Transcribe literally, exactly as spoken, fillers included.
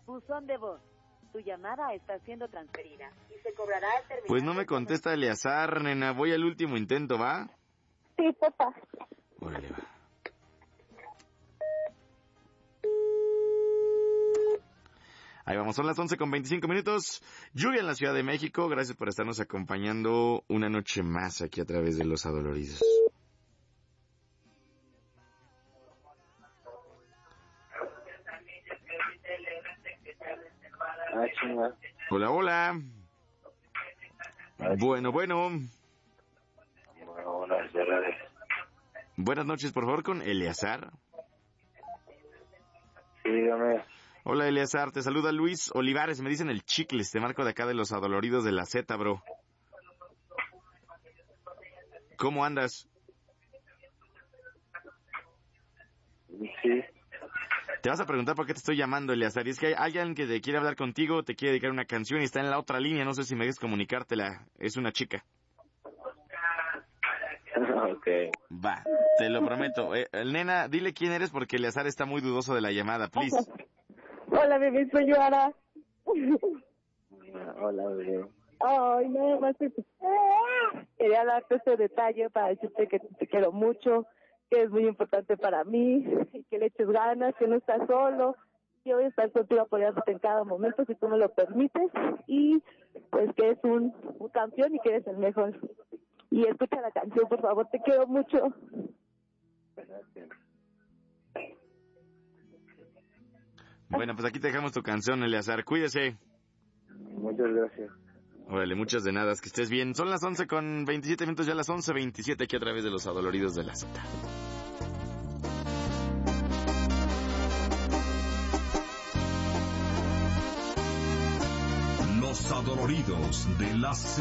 Buzón de voz. Tu llamada está siendo transferida y se cobrará al terminar. Pues no me contesta Eleazar, nena. Voy al último intento, ¿va? Sí, papá. Órale, va. Ahí vamos, son las once con veinticinco minutos. Lluvia en la Ciudad de México. Gracias por estarnos acompañando una noche más aquí a través de Los Adoloridos. Hola, hola. Bueno, bueno. Buenas noches, por favor, con Eleazar. Sí, dígame. Hola, Eleazar, te saluda Luis Olivares, me dicen el Chicles, te marco de acá de Los Adoloridos de la Z, bro. ¿Cómo andas? Sí. Te vas a preguntar por qué te estoy llamando, Eleazar, y es que hay alguien que te quiere hablar contigo, te quiere dedicar una canción y está en la otra línea, no sé si me dejes comunicártela, es una chica. Ok. Va, te lo prometo. Eh, nena, dile quién eres porque Eleazar está muy dudoso de la llamada, please. Hola, bebé, soy yo, Ara. Hola, bebé. Ay, nada más te... quería darte este detalle para decirte que te quiero mucho, que es muy importante para mí, y que le eches ganas, que no estás solo, que voy a estar contigo apoyándote en cada momento si tú me lo permites, y pues que es un, un campeón y que eres el mejor. Y escucha la canción, por favor, te quiero mucho. Gracias. Bueno, pues aquí te dejamos tu canción, Eleazar, cuídese. Muchas gracias. Órale, muchas de nada, que estés bien. Son las once con veintisiete minutos, ya las once veintisiete aquí a través de Los Adoloridos de la Z. Los Adoloridos de la Z.